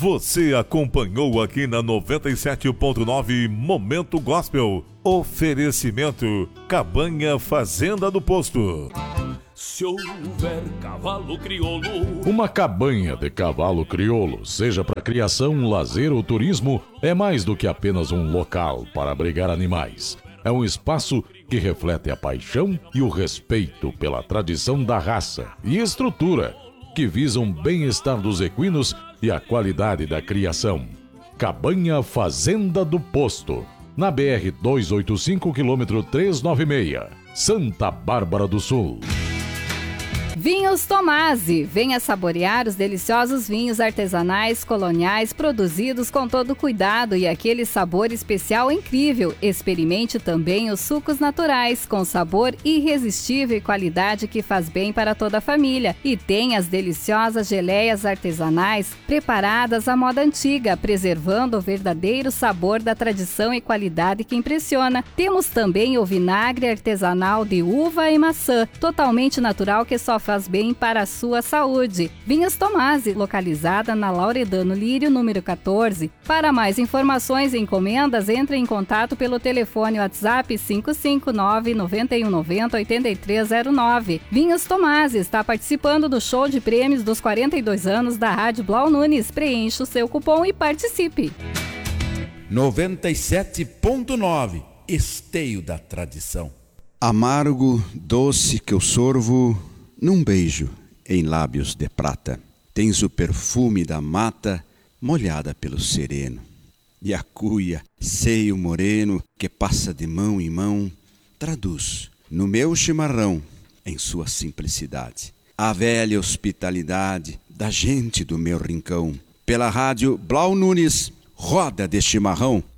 Você acompanhou aqui na 97.9 Momento Gospel. Oferecimento Cabanha Fazenda do Posto. Se houver cavalo crioulo. Uma cabanha de cavalo crioulo, seja para criação, lazer ou turismo, é mais do que apenas um local para abrigar animais. É um espaço que reflete a paixão e o respeito pela tradição da raça e estrutura, que visam o bem-estar dos equinos e a qualidade da criação. Cabanha Fazenda do Posto, na BR 285, quilômetro 396, Santa Bárbara do Sul. Vinhos Tomasi. Venha saborear os deliciosos vinhos artesanais coloniais produzidos com todo cuidado e aquele sabor especial incrível. Experimente também os sucos naturais com sabor irresistível e qualidade que faz bem para toda a família. E tem as deliciosas geleias artesanais preparadas à moda antiga, preservando o verdadeiro sabor da tradição e qualidade que impressiona. Temos também o vinagre artesanal de uva e maçã, totalmente natural, que só faz bem para a sua saúde. Vinhos Tomasi, localizada na Lauredano Lírio, número 14. Para mais informações e encomendas, entre em contato pelo telefone WhatsApp 559-9190-8309. Vinhos Tomasi está participando do show de prêmios dos 42 anos da Rádio Blau Nunes. Preencha o seu cupom e participe. 97.9 Esteio da Tradição. Amargo, doce que eu sorvo num beijo em lábios de prata. Tens o perfume da mata molhada pelo sereno. E a cuia, seio moreno que passa de mão em mão, traduz no meu chimarrão, em sua simplicidade, a velha hospitalidade da gente do meu rincão. Pela rádio Blau Nunes, roda de chimarrão.